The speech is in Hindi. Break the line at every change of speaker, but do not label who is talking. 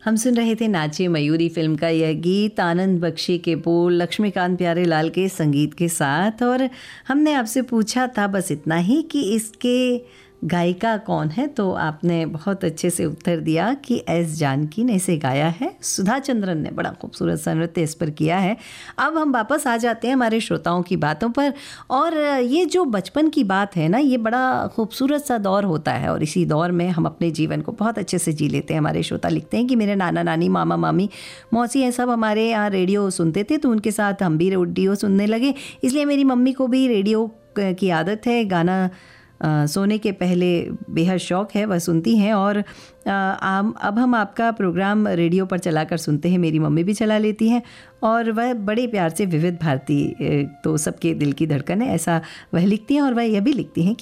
हम सुन रहे थे नाचे मयूरी फिल्म का यह गीत, आनंद बख्शी के बोल, लक्ष्मीकांत प्यारेलाल के संगीत के साथ। और हमने आपसे पूछा था बस इतना ही कि इसके गायिका कौन है, तो आपने बहुत अच्छे से उत्तर दिया कि एस जानकी ने इसे गाया है। सुधा चंद्रन ने बड़ा खूबसूरत सा नृत्य इस पर किया है। अब हम वापस आ जाते हैं हमारे श्रोताओं की बातों पर। और ये जो बचपन की बात है ना, ये बड़ा खूबसूरत सा दौर होता है और इसी दौर में हम अपने जीवन को बहुत अच्छे से जी लेते हैं। हमारे श्रोता लिखते हैं कि मेरे नाना नानी, मामा मामी, मौसी हैं, सब हमारे यहाँ रेडियो सुनते थे, तो उनके साथ हम भी रेडियो सुनने लगे। इसलिए मेरी मम्मी को भी रेडियो की आदत है, गाना सोने के पहले बेहद शौक़ है, वह सुनती हैं। और अब हम आपका प्रोग्राम रेडियो पर चलाकर सुनते हैं, मेरी मम्मी भी चला लेती हैं और वह बड़े प्यार से विविध भारती तो सबके दिल की धड़कन है, ऐसा वह लिखती हैं। और वह यह भी लिखती हैं